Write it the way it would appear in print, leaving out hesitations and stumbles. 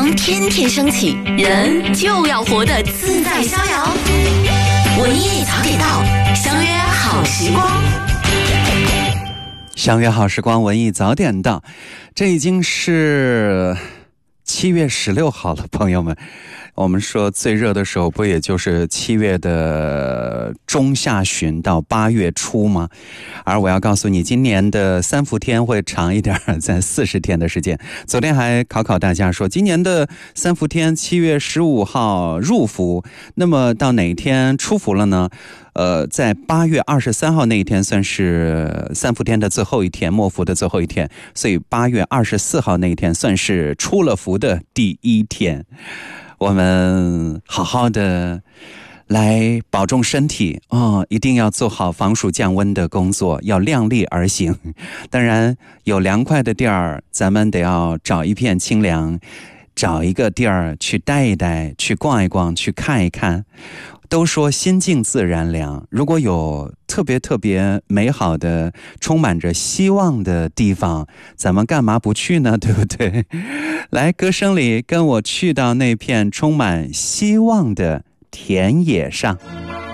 光天天升起，人就要活得自在逍遥。文艺早点到，相约好时光。 相约好时光，文艺早点到。这已经是7月16号了，朋友们。我们说最热的时候不也就是7月的中下旬到8月初吗？而我要告诉你，今年的3伏天会长一点，在40天的时间。昨天还考大家说，今年的3伏天7月15号入伏，那么到哪一天出伏了呢？在8月23号那一天算是3伏天的最后一天，末伏的最后一天，所以8月24号那一天算是出了伏的第一天。我们好好的来保重身体一定要做好防暑降温的工作，要量力而行。当然有凉快的地儿，咱们得要找一片清凉，找一个地儿去待一待，去逛一逛，去看一看。都说心静自然凉，如果有特别美好的充满着希望的地方，咱们干嘛不去呢？对不对？来，歌声里跟我去到那片充满希望的田野上。